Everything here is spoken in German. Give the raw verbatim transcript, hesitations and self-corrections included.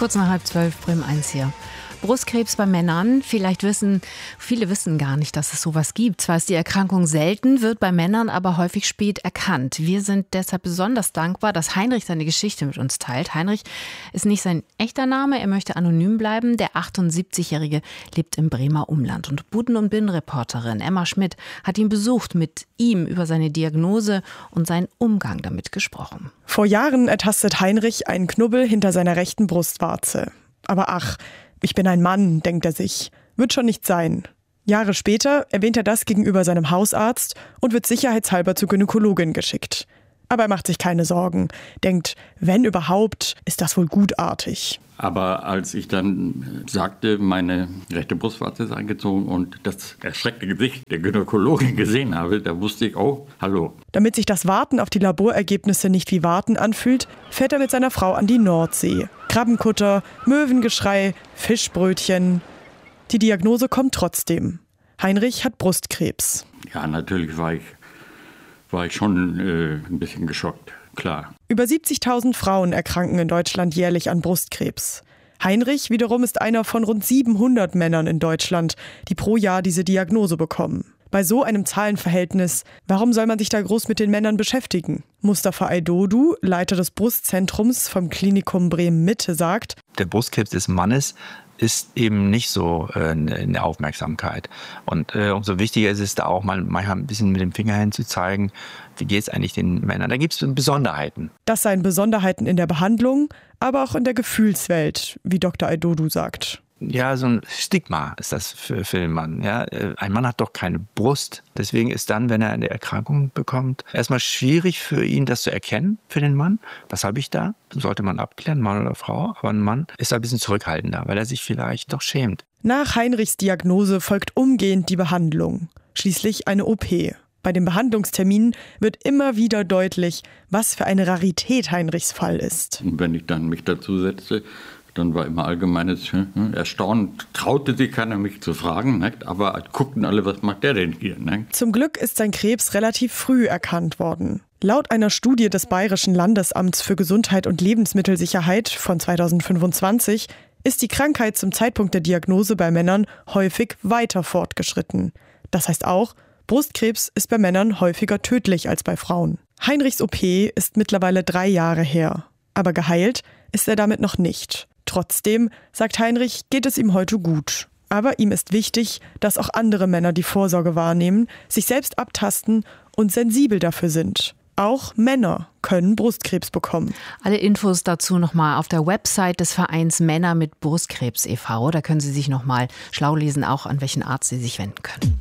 Kurz nach halb zwölf, Bremen eins hier. Brustkrebs bei Männern. Vielleicht wissen, viele wissen gar nicht, dass es sowas gibt. Zwar ist die Erkrankung selten, wird bei Männern aber häufig spät erkannt. Wir sind deshalb besonders dankbar, dass Heinrich seine Geschichte mit uns teilt. Heinrich ist nicht sein echter Name, er möchte anonym bleiben. Der achtundsiebzigjährige lebt im Bremer Umland. Und Buden- und Bin-Reporterin Emma Schmidt hat ihn besucht, mit ihm über seine Diagnose und seinen Umgang damit gesprochen. Vor Jahren ertastet Heinrich einen Knubbel hinter seiner rechten Brustwarze. Aber ach, ich bin ein Mann, denkt er sich. Wird schon nicht sein. Jahre später erwähnt er das gegenüber seinem Hausarzt und wird sicherheitshalber zur Gynäkologin geschickt. Aber er macht sich keine Sorgen. Denkt, wenn überhaupt, ist das wohl gutartig. Aber als ich dann sagte, meine rechte Brustwarze ist eingezogen und das erschreckte Gesicht der Gynäkologin gesehen habe, da wusste ich, oh, hallo. Damit sich das Warten auf die Laborergebnisse nicht wie Warten anfühlt, fährt er mit seiner Frau an die Nordsee. Krabbenkutter, Möwengeschrei, Fischbrötchen. Die Diagnose kommt trotzdem. Heinrich hat Brustkrebs. Ja, natürlich war ich, war ich schon äh, ein bisschen geschockt. Klar. Über siebzigtausend Frauen erkranken in Deutschland jährlich an Brustkrebs. Heinrich wiederum ist einer von rund siebenhundert Männern in Deutschland, die pro Jahr diese Diagnose bekommen. Bei so einem Zahlenverhältnis, warum soll man sich da groß mit den Männern beschäftigen? Mustafa Aydodu, Leiter des Brustzentrums vom Klinikum Bremen-Mitte, sagt: Der Brustkrebs des Mannes ist eben nicht so äh, in der Aufmerksamkeit. Und äh, umso wichtiger ist es da auch mal manchmal ein bisschen mit dem Finger hinzuzeigen, wie geht es eigentlich den Männern. Da gibt es Besonderheiten. Das seien Besonderheiten in der Behandlung, aber auch in der Gefühlswelt, wie Doktor Aydodu sagt. Ja, so ein Stigma ist das für, für den Mann. Ja, ein Mann hat doch keine Brust. Deswegen ist dann, wenn er eine Erkrankung bekommt, erstmal schwierig für ihn, das zu erkennen, für den Mann. Was habe ich da? Sollte man abklären, Mann oder Frau. Aber ein Mann ist ein bisschen zurückhaltender, weil er sich vielleicht doch schämt. Nach Heinrichs Diagnose folgt umgehend die Behandlung. Schließlich eine O P. Bei den Behandlungsterminen wird immer wieder deutlich, was für eine Rarität Heinrichs Fall ist. Und wenn ich dann mich dazu setzte, dann war immer allgemeines hm, Erstaunen, traute sich keiner, mich zu fragen, nicht? Aber guckten alle, was macht der denn hier? Nicht? Zum Glück ist sein Krebs relativ früh erkannt worden. Laut einer Studie des Bayerischen Landesamts für Gesundheit und Lebensmittelsicherheit von zweitausendfünfundzwanzig ist die Krankheit zum Zeitpunkt der Diagnose bei Männern häufig weiter fortgeschritten. Das heißt auch, Brustkrebs ist bei Männern häufiger tödlich als bei Frauen. Heinrichs O P ist mittlerweile drei Jahre her. Aber geheilt ist er damit noch nicht. Trotzdem, sagt Heinrich, geht es ihm heute gut. Aber ihm ist wichtig, dass auch andere Männer die Vorsorge wahrnehmen, sich selbst abtasten und sensibel dafür sind. Auch Männer können Brustkrebs bekommen. Alle Infos dazu nochmal auf der Website des Vereins Männer mit Brustkrebs e V Da können Sie sich nochmal schlau lesen, auch an welchen Arzt Sie sich wenden können.